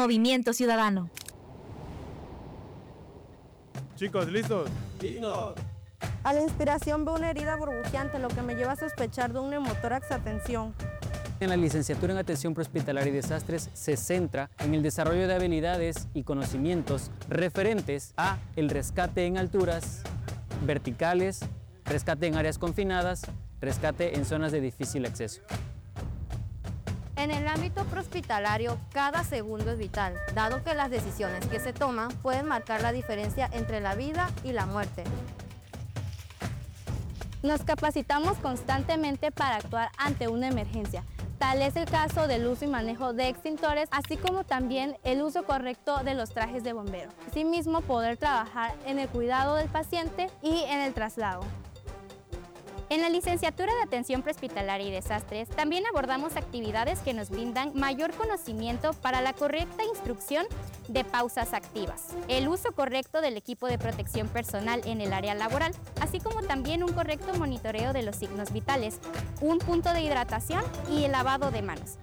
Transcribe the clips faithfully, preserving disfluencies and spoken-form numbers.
Movimiento Ciudadano. Chicos, ¿listos? ¡Listos! A la inspiración veo una herida burbujeante, lo que me lleva a sospechar de un neumotórax. Atención. En la licenciatura en Atención Prehospitalaria y Desastres se centra en el desarrollo de habilidades y conocimientos referentes a el rescate en alturas verticales, rescate en áreas confinadas, rescate en zonas de difícil acceso. En el ámbito prehospitalario, cada segundo es vital, dado que las decisiones que se toman pueden marcar la diferencia entre la vida y la muerte. Nos capacitamos constantemente para actuar ante una emergencia. Tal es el caso del uso y manejo de extintores, así como también el uso correcto de los trajes de bombero. Asimismo, poder trabajar en el cuidado del paciente y en el traslado. En la licenciatura de Atención Prehospitalaria y Desastres también abordamos actividades que nos brindan mayor conocimiento para la correcta instrucción de pausas activas, el uso correcto del equipo de protección personal en el área laboral, así como también un correcto monitoreo de los signos vitales, un punto de hidratación y el lavado de manos.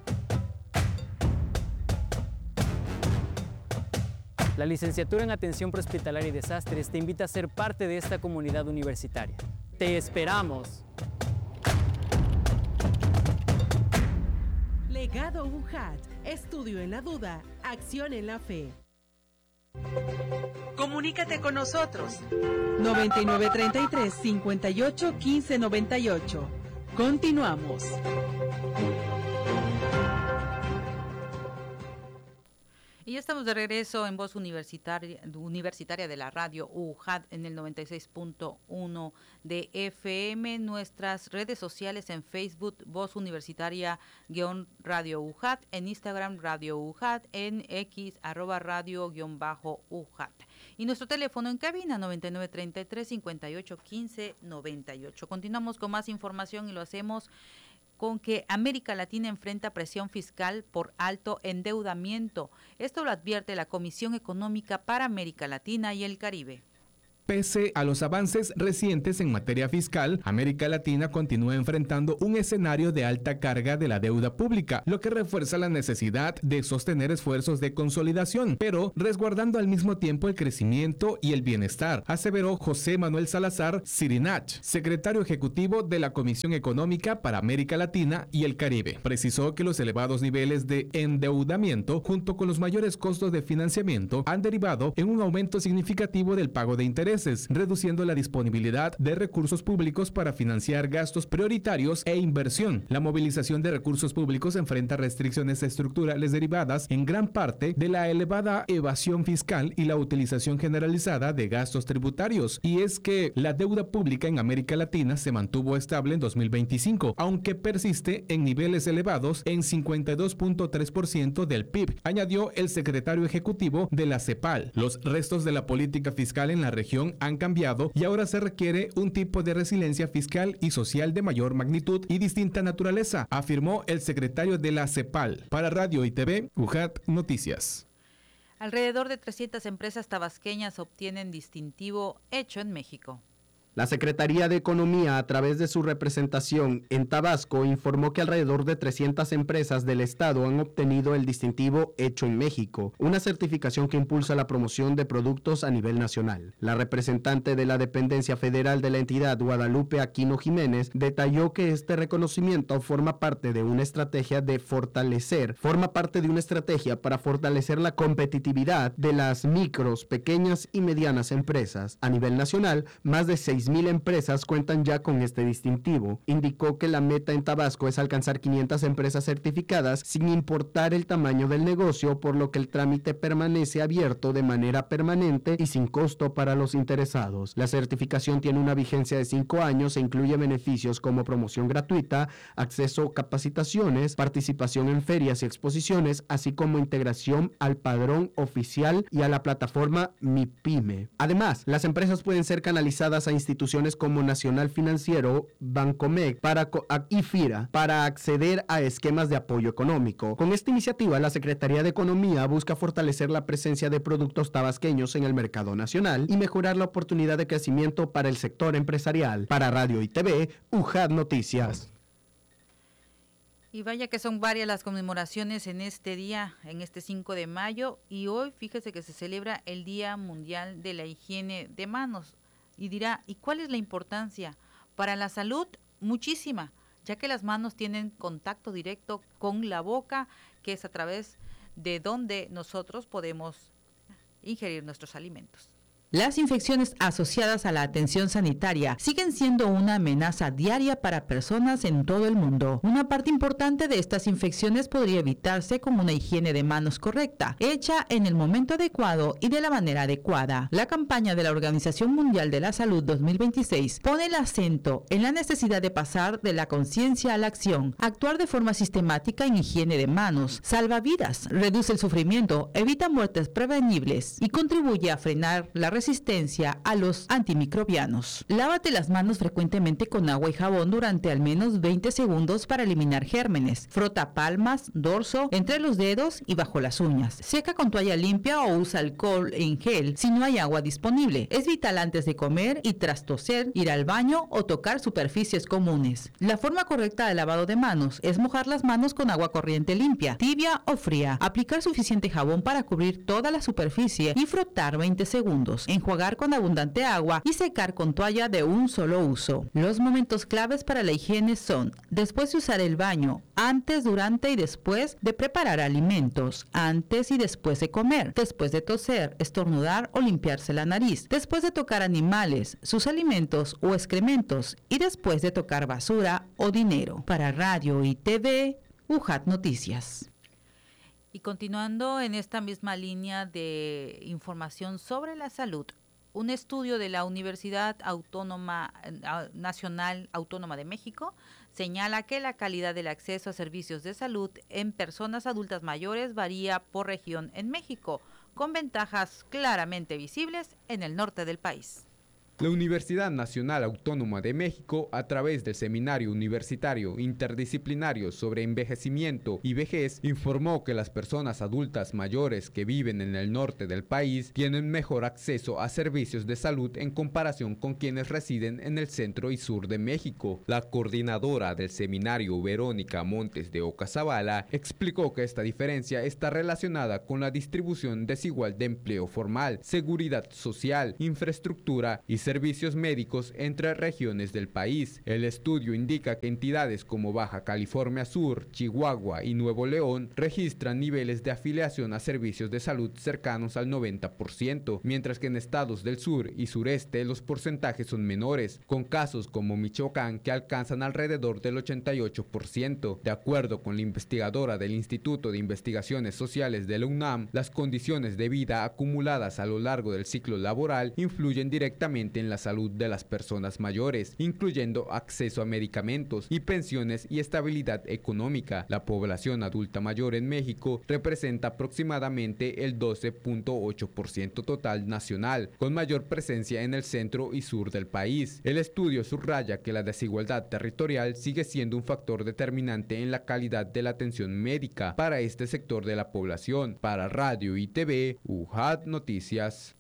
La licenciatura en Atención Prehospitalaria y Desastres te invita a ser parte de esta comunidad universitaria. ¡Te esperamos! Legado U J A T. Estudio en la duda, acción en la fe. Comunícate con nosotros. noventa y nueve treinta y tres, cincuenta y ocho, quince noventa y ocho. Continuamos. Y ya estamos de regreso en Voz Universitaria, Universitaria de la Radio U J A T en el noventa y seis punto uno de F M. Nuestras redes sociales en Facebook, Voz Universitaria guión Radio U J A T, en Instagram Radio U J A T, en X arroba radio guión bajo U J A T. Y nuestro teléfono en cabina noventa y nueve treinta y tres, cincuenta y ocho, quince noventa y ocho. Continuamos con más información y lo hacemos con que América Latina enfrenta presión fiscal por alto endeudamiento. Esto lo advierte la Comisión Económica para América Latina y el Caribe. Pese a los avances recientes en materia fiscal, América Latina continúa enfrentando un escenario de alta carga de la deuda pública, lo que refuerza la necesidad de sostener esfuerzos de consolidación, pero resguardando al mismo tiempo el crecimiento y el bienestar, aseveró José Manuel Salazar Cirinach, secretario ejecutivo de la Comisión Económica para América Latina y el Caribe. Precisó que los elevados niveles de endeudamiento, junto con los mayores costos de financiamiento, han derivado en un aumento significativo del pago de intereses, reduciendo la disponibilidad de recursos públicos para financiar gastos prioritarios e inversión. La movilización de recursos públicos enfrenta restricciones estructurales derivadas en gran parte de la elevada evasión fiscal y la utilización generalizada de gastos tributarios. Y es que la deuda pública en América Latina se mantuvo estable en dos mil veinticinco, aunque persiste en niveles elevados en cincuenta y dos punto tres por ciento del P I B, añadió el secretario ejecutivo de la CEPAL. Los restos de la política fiscal en la región han cambiado y ahora se requiere un tipo de resiliencia fiscal y social de mayor magnitud y distinta naturaleza, afirmó el secretario de la CEPAL. Para Radio y T V, U J A T Noticias. Alrededor de trescientas empresas tabasqueñas obtienen distintivo Hecho en México. La Secretaría de Economía, a través de su representación en Tabasco, informó que alrededor de trescientas empresas del estado han obtenido el distintivo Hecho en México, una certificación que impulsa la promoción de productos a nivel nacional. La representante de la dependencia federal de la entidad, Guadalupe Aquino Jiménez, detalló que este reconocimiento forma parte de una estrategia de fortalecer, forma parte de una estrategia para fortalecer la competitividad de las micros, pequeñas y medianas empresas. A nivel nacional, más de seis mil empresas cuentan ya con este distintivo. Indicó que la meta en Tabasco es alcanzar quinientas empresas certificadas sin importar el tamaño del negocio, por lo que el trámite permanece abierto de manera permanente y sin costo para los interesados. La certificación tiene una vigencia de cinco años e incluye beneficios como promoción gratuita, acceso a capacitaciones, participación en ferias y exposiciones, así como integración al padrón oficial y a la plataforma Mi Pyme. Además, las empresas pueden ser canalizadas a instituciones como Nacional Financiero, Bancomec para, y FIRA para acceder a esquemas de apoyo económico. Con esta iniciativa, la Secretaría de Economía busca fortalecer la presencia de productos tabasqueños en el mercado nacional y mejorar la oportunidad de crecimiento para el sector empresarial. Para Radio y T V, U J A T Noticias. Y vaya que son varias las conmemoraciones en este día, en este cinco de mayo, y hoy fíjese que se celebra el Día Mundial de la Higiene de Manos. Y dirá, ¿y cuál es la importancia? Para la salud, muchísima, ya que las manos tienen contacto directo con la boca, que es a través de donde nosotros podemos ingerir nuestros alimentos. Las infecciones asociadas a la atención sanitaria siguen siendo una amenaza diaria para personas en todo el mundo. Una parte importante de estas infecciones podría evitarse con una higiene de manos correcta, hecha en el momento adecuado y de la manera adecuada. La campaña de la Organización Mundial de la Salud dos mil veintiséis pone el acento en la necesidad de pasar de la conciencia a la acción, actuar de forma sistemática en higiene de manos, salva vidas, reduce el sufrimiento, evita muertes prevenibles y contribuye a frenar la resistencia a los antimicrobianos. Lávate las manos frecuentemente con agua y jabón durante al menos veinte segundos para eliminar gérmenes. Frota palmas, dorso, entre los dedos y bajo las uñas. Seca con toalla limpia o usa alcohol en gel si no hay agua disponible. Es vital antes de comer y tras toser, ir al baño o tocar superficies comunes. La forma correcta de lavado de manos es mojar las manos con agua corriente limpia, tibia o fría. Aplicar suficiente jabón para cubrir toda la superficie y frotar veinte segundos. Enjuagar con abundante agua y secar con toalla de un solo uso. Los momentos claves para la higiene son después de usar el baño, antes, durante y después de preparar alimentos, antes y después de comer, después de toser, estornudar o limpiarse la nariz, después de tocar animales, sus alimentos o excrementos y después de tocar basura o dinero. Para Radio y T V, U J A T Noticias. Y continuando en esta misma línea de información sobre la salud, un estudio de la Universidad Autónoma Nacional Autónoma de México señala que la calidad del acceso a servicios de salud en personas adultas mayores varía por región en México, con ventajas claramente visibles en el norte del país. La Universidad Nacional Autónoma de México, a través del Seminario Universitario Interdisciplinario sobre Envejecimiento y Vejez, informó que las personas adultas mayores que viven en el norte del país tienen mejor acceso a servicios de salud en comparación con quienes residen en el centro y sur de México. La coordinadora del seminario, Verónica Montes de Ocazabala, explicó que esta diferencia está relacionada con la distribución desigual de empleo formal, seguridad social, infraestructura y servicios médicos entre regiones del país. El estudio indica que entidades como Baja California Sur, Chihuahua y Nuevo León registran niveles de afiliación a servicios de salud cercanos al noventa por ciento, mientras que en estados del sur y sureste los porcentajes son menores, con casos como Michoacán que alcanzan alrededor del ochenta y ocho por ciento. De acuerdo con la investigadora del Instituto de Investigaciones Sociales de la UNAM, las condiciones de vida acumuladas a lo largo del ciclo laboral influyen directamente en la salud de las personas mayores, incluyendo acceso a medicamentos y pensiones y estabilidad económica. La población adulta mayor en México representa aproximadamente el doce punto ocho por ciento total nacional, con mayor presencia en el centro y sur del país. El estudio subraya que la desigualdad territorial sigue siendo un factor determinante en la calidad de la atención médica para este sector de la población. Para Radio y T V, U J A T Noticias.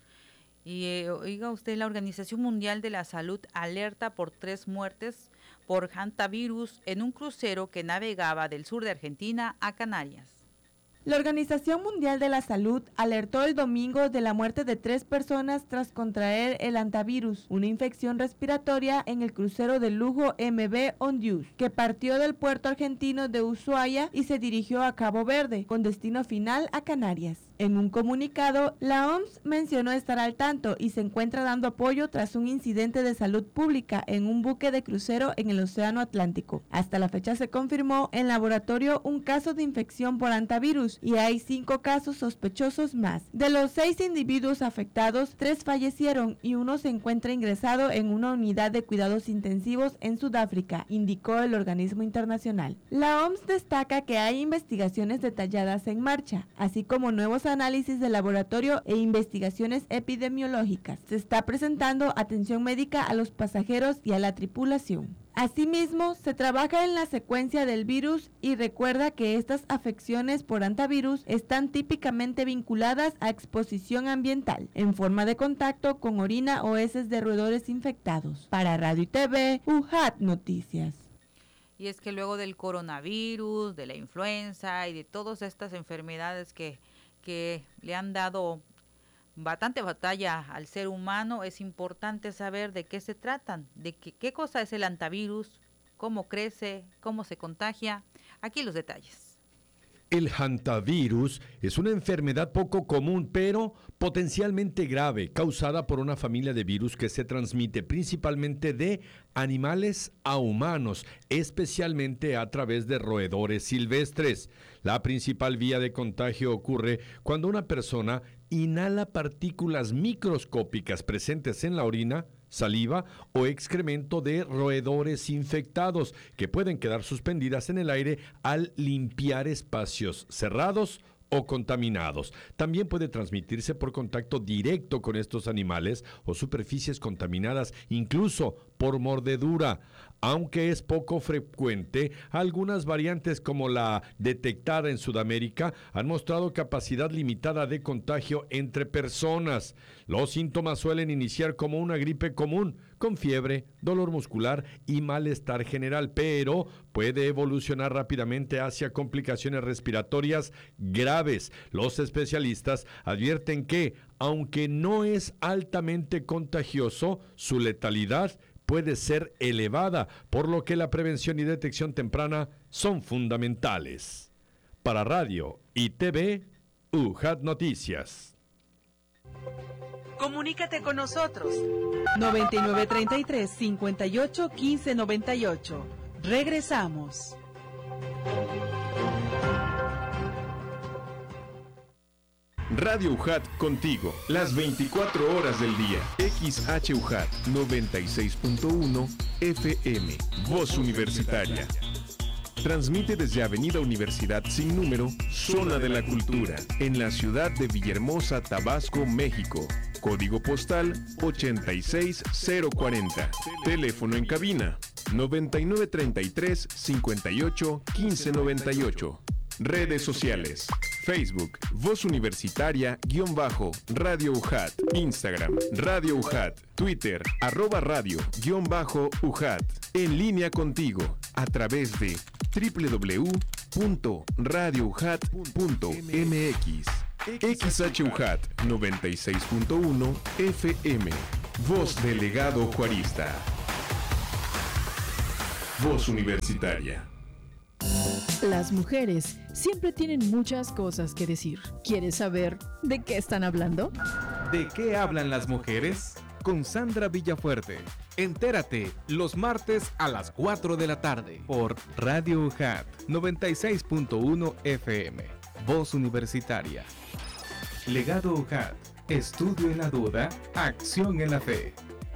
Y eh, oiga usted, la Organización Mundial de la Salud alerta por tres muertes por hantavirus en un crucero que navegaba del sur de Argentina a Canarias. La Organización Mundial de la Salud alertó el domingo de la muerte de tres personas tras contraer el hantavirus, una infección respiratoria en el crucero de lujo M V Ondius, que partió del puerto argentino de Ushuaia y se dirigió a Cabo Verde, con destino final a Canarias. En un comunicado, la O M S mencionó estar al tanto y se encuentra dando apoyo tras un incidente de salud pública en un buque de crucero en el Océano Atlántico. Hasta la fecha se confirmó en laboratorio un caso de infección por hantavirus y hay cinco casos sospechosos más. De los seis individuos afectados, tres fallecieron y uno se encuentra ingresado en una unidad de cuidados intensivos en Sudáfrica, indicó el organismo internacional. La O M S destaca que hay investigaciones detalladas en marcha, así como nuevos análisis de laboratorio e investigaciones epidemiológicas. Se está presentando atención médica a los pasajeros y a la tripulación. Asimismo, se trabaja en la secuencia del virus y recuerda que estas afecciones por hantavirus están típicamente vinculadas a exposición ambiental, en forma de contacto con orina o heces de roedores infectados. Para Radio y T V, U J A T Noticias. Y es que luego del coronavirus, de la influenza y de todas estas enfermedades que, que le han dado bastante batalla al ser humano, es importante saber de qué se tratan, de qué, qué cosa es el hantavirus, cómo crece, cómo se contagia. Aquí los detalles. El hantavirus es una enfermedad poco común, pero potencialmente grave, causada por una familia de virus que se transmite principalmente de animales a humanos, especialmente a través de roedores silvestres. La principal vía de contagio ocurre cuando una persona inhala partículas microscópicas presentes en la orina, saliva o excremento de roedores infectados que pueden quedar suspendidas en el aire al limpiar espacios cerrados o contaminados. También puede transmitirse por contacto directo con estos animales o superficies contaminadas, incluso por mordedura. Aunque es poco frecuente, algunas variantes como la detectada en Sudamérica han mostrado capacidad limitada de contagio entre personas. Los síntomas suelen iniciar como una gripe común, con fiebre, dolor muscular y malestar general, pero puede evolucionar rápidamente hacia complicaciones respiratorias graves. Los especialistas advierten que, aunque no es altamente contagioso, su letalidad puede ser elevada, por lo que la prevención y detección temprana son fundamentales. Para Radio y T V, U J A T Noticias. Comunícate con nosotros. noventa y nueve treinta y tres, cincuenta y ocho, quince noventa y ocho. Regresamos. Radio U J A T contigo, las veinticuatro horas del día. X H U J A T noventa y seis punto uno F M, Voz Universitaria. Transmite desde Avenida Universidad sin número, Zona de la Cultura, en la ciudad de Villahermosa, Tabasco, México. Código postal ochenta y seis cero cuarenta. Teléfono en cabina noventa y nueve treinta y tres, cincuenta y ocho, quince noventa y ocho. Redes sociales: Facebook, Voz Universitaria, guión bajo, Radio U J A T, Instagram, Radio U J A T, Twitter, arroba radio, guión bajo, U J A T. En línea contigo, a través de doble u doble u doble u punto radio u j a t punto m x. X H U J A T noventa y seis punto uno F M, Voz Delegado Juarista. Voz Universitaria. Las mujeres siempre tienen muchas cosas que decir. ¿Quieres saber de qué están hablando? ¿De qué hablan las mujeres? Con Sandra Villafuerte. Entérate los martes a las cuatro de la tarde por Radio U J A T noventa y seis punto uno F M, Voz Universitaria. Legado U J A T. Estudio en la duda, acción en la fe.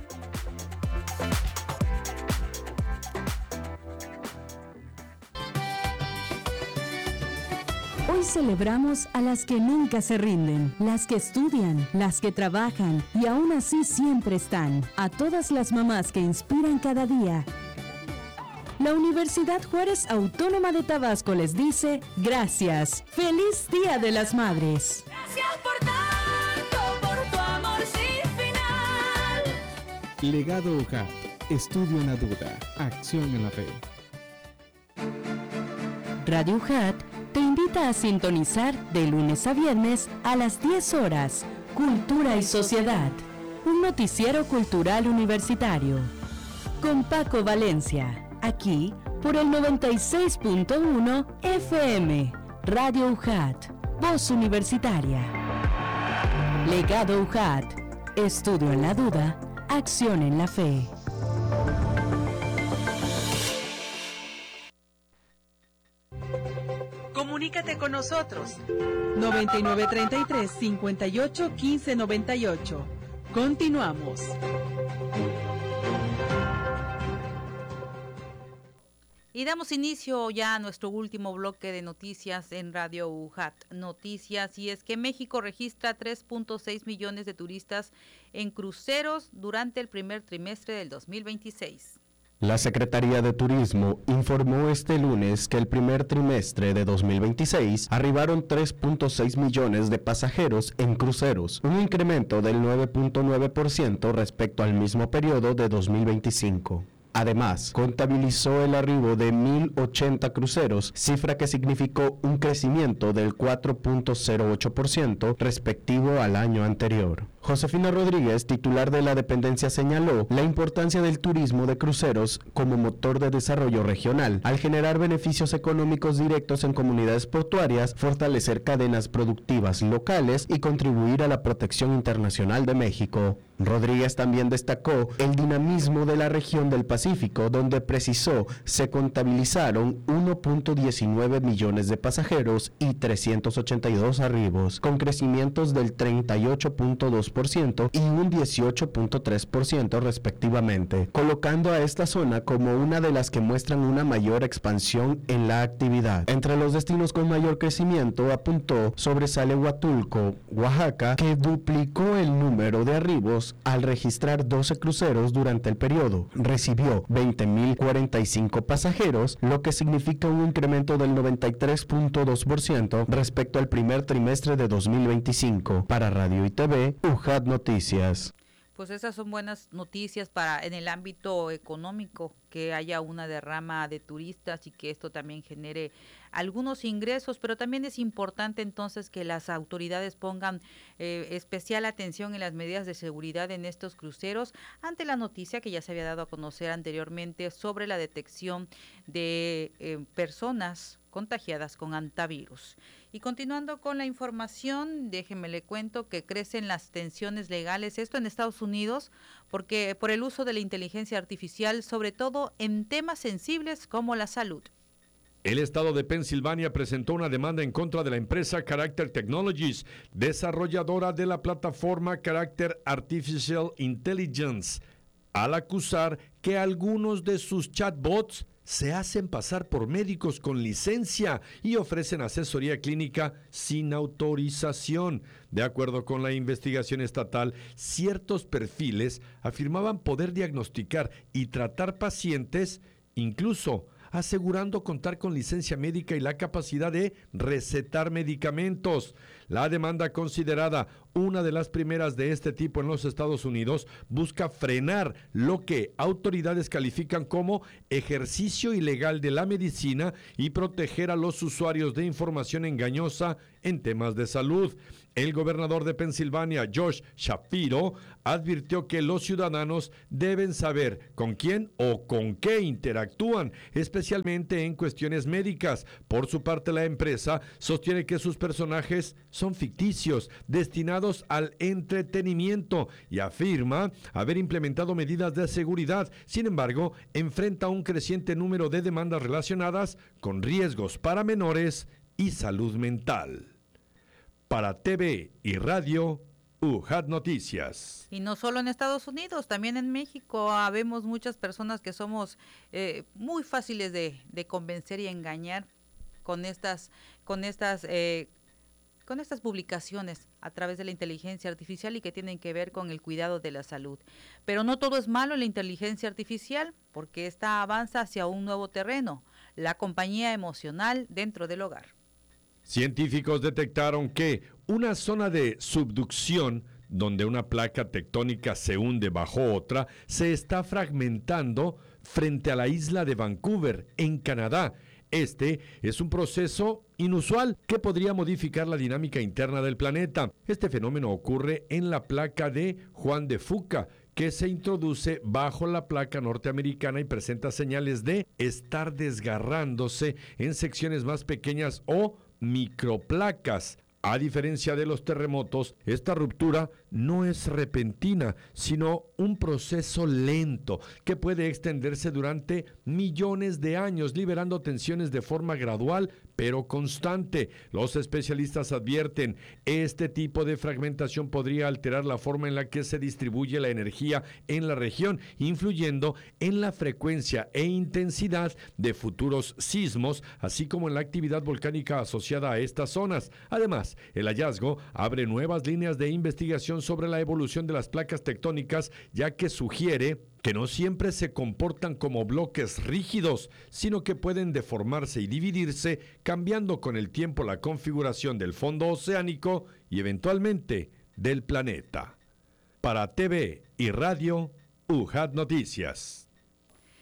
Hoy celebramos a las que nunca se rinden, las que estudian, las que trabajan y aún así siempre están. A todas las mamás que inspiran cada día. La Universidad Juárez Autónoma de Tabasco les dice gracias. ¡Feliz Día de las Madres! Gracias por tanto, por tu amor sin final. Legado U J A T. Estudio en la duda, acción en la fe. Radio U J A T te invita a sintonizar de lunes a viernes a las diez horas, Cultura y Sociedad, un noticiero cultural universitario. Con Paco Valencia, aquí por el noventa y seis punto uno F M, Radio U J A T, Voz Universitaria. Legado U J A T, estudio en la duda, acción en la fe. Comunícate con nosotros. noventa y nueve treinta y tres, cincuenta y ocho, quince noventa y ocho. Continuamos. Y damos inicio ya a nuestro último bloque de noticias en Radio U J A T Noticias, y es que México registra tres punto seis millones de turistas en cruceros durante el primer trimestre del dos mil veintiséis. La Secretaría de Turismo informó este lunes que el primer trimestre de dos mil veintiséis arribaron tres punto seis millones de pasajeros en cruceros, un incremento del nueve punto nueve por ciento respecto al mismo periodo de dos mil veinticinco. Además, contabilizó el arribo de mil ochenta cruceros, cifra que significó un crecimiento del cuatro punto cero ocho por ciento respectivo al año anterior. Josefina Rodríguez, titular de la dependencia, señaló la importancia del turismo de cruceros como motor de desarrollo regional, al generar beneficios económicos directos en comunidades portuarias, fortalecer cadenas productivas locales y contribuir a la protección internacional de México. Rodríguez también destacó el dinamismo de la región del Pacífico, donde precisó se contabilizaron uno punto diecinueve millones de pasajeros y trescientos ochenta y dos arribos, con crecimientos del treinta y ocho punto dos por ciento y un dieciocho punto tres por ciento respectivamente, colocando a esta zona como una de las que muestran una mayor expansión en la actividad. Entre los destinos con mayor crecimiento, apuntó, sobresale Huatulco, Oaxaca, que duplicó el número de arribos al registrar doce cruceros durante el periodo. Recibió veinte mil cuarenta y cinco pasajeros, lo que significa un incremento del noventa y tres punto dos por ciento respecto al primer trimestre de dos mil veinticinco. Para Radio y T V, U J A T Noticias. Pues esas son buenas noticias para en el ámbito económico, que haya una derrama de turistas y que esto también genere algunos ingresos, pero también es importante entonces que las autoridades pongan eh, especial atención en las medidas de seguridad en estos cruceros ante la noticia que ya se había dado a conocer anteriormente sobre la detección de eh, personas contagiadas con hantavirus. Y continuando con la información, déjenme le cuento que crecen las tensiones legales, esto en Estados Unidos, porque por el uso de la inteligencia artificial, sobre todo en temas sensibles como la salud. El estado de Pensilvania presentó una demanda en contra de la empresa Character Technologies, desarrolladora de la plataforma Character Artificial Intelligence, al acusar que algunos de sus chatbots se hacen pasar por médicos con licencia y ofrecen asesoría clínica sin autorización. De acuerdo con la investigación estatal, ciertos perfiles afirmaban poder diagnosticar y tratar pacientes, incluso asegurando contar con licencia médica y la capacidad de recetar medicamentos. La demanda, considerada una de las primeras de este tipo en los Estados Unidos, busca frenar lo que autoridades califican como ejercicio ilegal de la medicina y proteger a los usuarios de información engañosa en temas de salud. El gobernador de Pensilvania, Josh Shapiro, advirtió que los ciudadanos deben saber con quién o con qué interactúan, especialmente en cuestiones médicas. Por su parte, la empresa sostiene que sus personajes son ficticios, destinados al entretenimiento, y afirma haber implementado medidas de seguridad. Sin embargo, enfrenta un creciente número de demandas relacionadas con riesgos para menores y salud mental. Para T V y Radio, U J A T Noticias. Y no solo en Estados Unidos, también en México habemos muchas personas que somos eh, muy fáciles de, de convencer y engañar con estas, con estas, eh, con estas publicaciones a través de la inteligencia artificial y que tienen que ver con el cuidado de la salud. Pero no todo es malo en la inteligencia artificial, porque esta avanza hacia un nuevo terreno, la compañía emocional dentro del hogar. Científicos detectaron que una zona de subducción, donde una placa tectónica se hunde bajo otra, se está fragmentando frente a la isla de Vancouver, en Canadá. Este es un proceso inusual que podría modificar la dinámica interna del planeta. Este fenómeno ocurre en la placa de Juan de Fuca, que se introduce bajo la placa norteamericana y presenta señales de estar desgarrándose en secciones más pequeñas o microplacas. A diferencia de los terremotos, esta ruptura no es repentina, sino un proceso lento que puede extenderse durante millones de años, liberando tensiones de forma gradual pero constante. Los especialistas advierten, este tipo de fragmentación podría alterar la forma en la que se distribuye la energía en la región, influyendo en la frecuencia e intensidad de futuros sismos, así como en la actividad volcánica asociada a estas zonas. Además, el hallazgo abre nuevas líneas de investigación sobre la evolución de las placas tectónicas, ya que sugiere que no siempre se comportan como bloques rígidos, sino que pueden deformarse y dividirse, cambiando con el tiempo la configuración del fondo oceánico y eventualmente del planeta. Para T V y Radio, U J A T Noticias.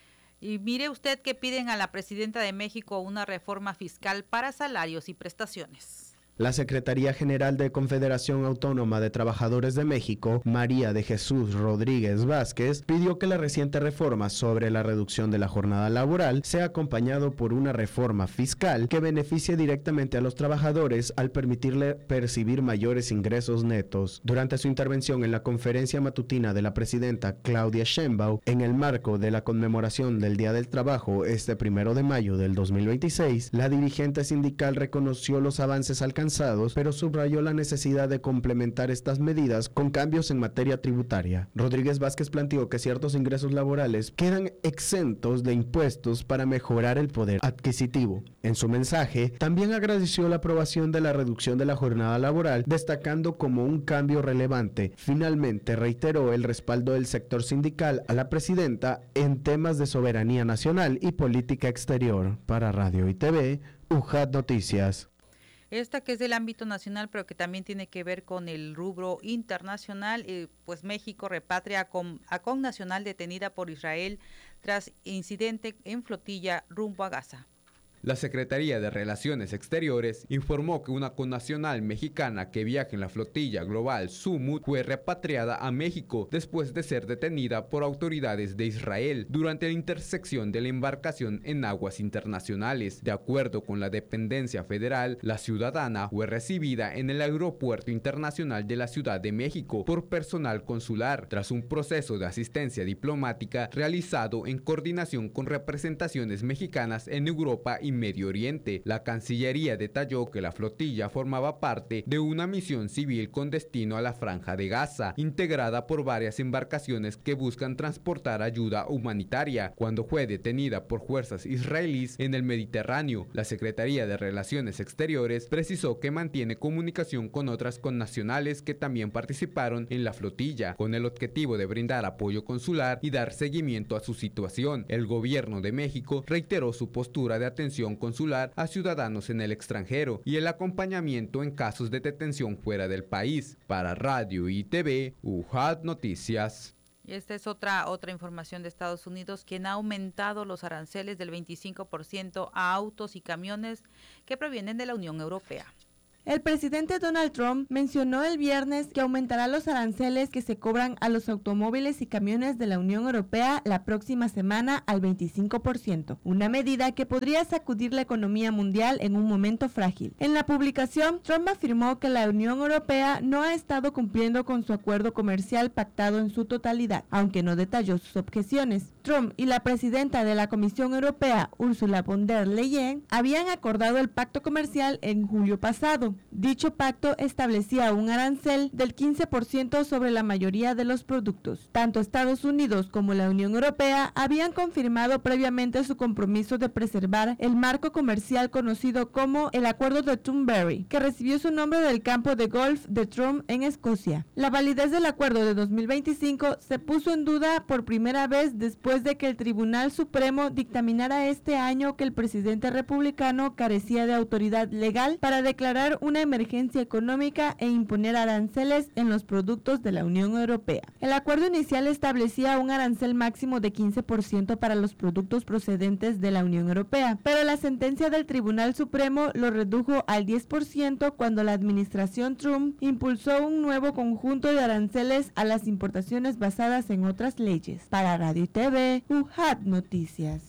Y mire usted que piden a la presidenta de México una reforma fiscal para salarios y prestaciones. La Secretaría General de Confederación Autónoma de Trabajadores de México, María de Jesús Rodríguez Vázquez, pidió que la reciente reforma sobre la reducción de la jornada laboral sea acompañado por una reforma fiscal que beneficie directamente a los trabajadores al permitirle percibir mayores ingresos netos. Durante su intervención en la conferencia matutina de la presidenta Claudia Sheinbaum, en el marco de la conmemoración del Día del Trabajo este primero de mayo del dos mil veintiséis, la dirigente sindical reconoció los avances alcanzados, pero subrayó la necesidad de complementar estas medidas con cambios en materia tributaria. Rodríguez Vázquez planteó que ciertos ingresos laborales quedan exentos de impuestos para mejorar el poder adquisitivo. En su mensaje, también agradeció la aprobación de la reducción de la jornada laboral, destacando como un cambio relevante. Finalmente, reiteró el respaldo del sector sindical a la presidenta en temas de soberanía nacional y política exterior. Para Radio y T V, U J A T Noticias. Esta que es del ámbito nacional, pero que también tiene que ver con el rubro internacional, eh, pues México repatria a, con, a connacional detenida por Israel tras incidente en flotilla rumbo a Gaza. La Secretaría de Relaciones Exteriores informó que una connacional mexicana que viaja en la flotilla global Sumut fue repatriada a México después de ser detenida por autoridades de Israel durante la intersección de la embarcación en aguas internacionales. De acuerdo con la dependencia federal, la ciudadana fue recibida en el Aeropuerto Internacional de la Ciudad de México por personal consular, tras un proceso de asistencia diplomática realizado en coordinación con representaciones mexicanas en Europa y Medio Oriente. La Cancillería detalló que la flotilla formaba parte de una misión civil con destino a la Franja de Gaza, integrada por varias embarcaciones que buscan transportar ayuda humanitaria, cuando fue detenida por fuerzas israelíes en el Mediterráneo. La Secretaría de Relaciones Exteriores precisó que mantiene comunicación con otras connacionales que también participaron en la flotilla, con el objetivo de brindar apoyo consular y dar seguimiento a su situación. El gobierno de México reiteró su postura de atención consular a ciudadanos en el extranjero y el acompañamiento en casos de detención fuera del país. Para Radio y T V, U J A T Noticias. Y esta es otra, otra información de Estados Unidos, quien ha aumentado los aranceles del veinticinco por ciento a autos y camiones que provienen de la Unión Europea. El presidente Donald Trump mencionó el viernes que aumentará los aranceles que se cobran a los automóviles y camiones de la Unión Europea la próxima semana al veinticinco por ciento, una medida que podría sacudir la economía mundial en un momento frágil. En la publicación, Trump afirmó que la Unión Europea no ha estado cumpliendo con su acuerdo comercial pactado en su totalidad, aunque no detalló sus objeciones. Trump y la presidenta de la Comisión Europea, Ursula von der Leyen, habían acordado el pacto comercial en julio pasado. Dicho pacto establecía un arancel del quince por ciento sobre la mayoría de los productos. Tanto Estados Unidos como la Unión Europea habían confirmado previamente su compromiso de preservar el marco comercial conocido como el Acuerdo de Thornbury, que recibió su nombre del campo de golf de Trump en Escocia. La validez del acuerdo de dos mil veinticinco se puso en duda por primera vez después de que el Tribunal Supremo dictaminara este año que el presidente republicano carecía de autoridad legal para declarar una emergencia económica e imponer aranceles en los productos de la Unión Europea. El acuerdo inicial establecía un arancel máximo de quince por ciento para los productos procedentes de la Unión Europea, pero la sentencia del Tribunal Supremo lo redujo al diez por ciento cuando la administración Trump impulsó un nuevo conjunto de aranceles a las importaciones basadas en otras leyes. Para Radio y T V, U J A T Noticias.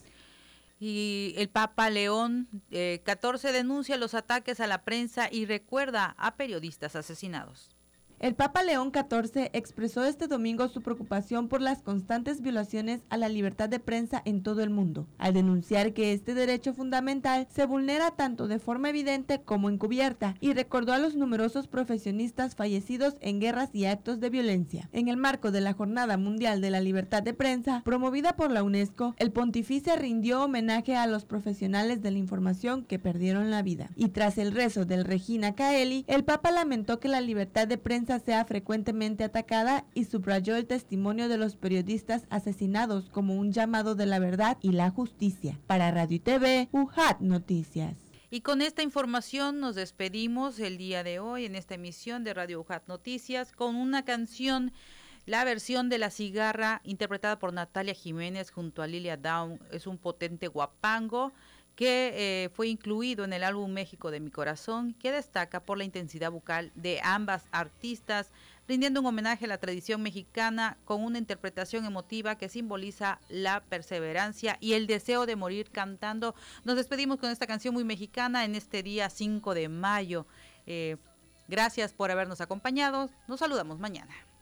Y el Papa León eh, catorce denuncia los ataques a la prensa y recuerda a periodistas asesinados. El Papa León catorce expresó este domingo su preocupación por las constantes violaciones a la libertad de prensa en todo el mundo, al denunciar que este derecho fundamental se vulnera tanto de forma evidente como encubierta, y recordó a los numerosos profesionistas fallecidos en guerras y actos de violencia. En el marco de la Jornada Mundial de la Libertad de Prensa, promovida por la UNESCO, el pontífice rindió homenaje a los profesionales de la información que perdieron la vida. Y tras el rezo del Regina Caeli, el Papa lamentó que la libertad de prensa sea frecuentemente atacada y subrayó el testimonio de los periodistas asesinados como un llamado de la verdad y la justicia. Para Radio y T V, U J A T Noticias. Y con esta información nos despedimos el día de hoy en esta emisión de Radio U J A T Noticias con una canción La versión de La Cigarra, interpretada por Natalia Jiménez junto a Lilia Down, es un potente guapango que eh, fue incluido en el álbum México de mi corazón, que destaca por la intensidad vocal de ambas artistas, rindiendo un homenaje a la tradición mexicana con una interpretación emotiva que simboliza la perseverancia y el deseo de morir cantando. Nos despedimos con esta canción muy mexicana en este día cinco de mayo. Eh, gracias por habernos acompañado. Nos saludamos mañana.